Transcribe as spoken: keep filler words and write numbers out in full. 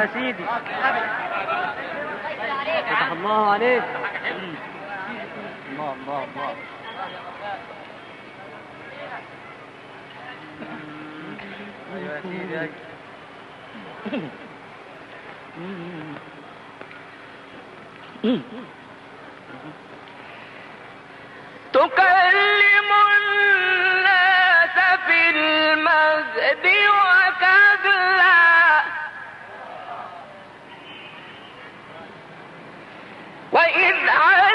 يا سيدي. فتح الله عليك. الله الله الله. ايوه يا سيدي. ايوه. تكلم الناس في المهد